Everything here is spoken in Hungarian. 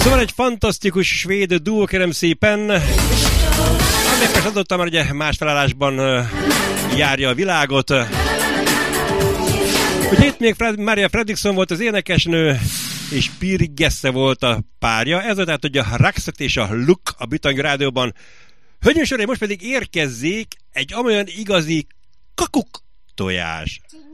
Szóval egy fantasztikus svéd duó, kérem szépen, amelyek most adottam már ugye más felállásban járja a világot. Ugye itt még Maria Fredriksson volt az énekesnő, és Pir Gesse volt a párja. Ez volt tehát, hogy a Raksat és a Look a Britannia Rádióban. Hölgyeim és uraim, most pedig érkezzék egy amolyan igazi kakuk tojás.